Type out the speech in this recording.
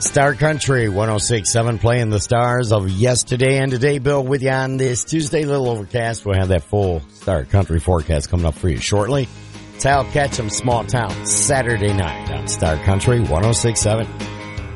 Star Country 106.7 playing the stars of yesterday and today. Bill with you on this Tuesday. Little overcast. We'll have that full Star Country forecast coming up for you shortly. Tal Ketchum, Small Town, Saturday night on Star Country 106.7.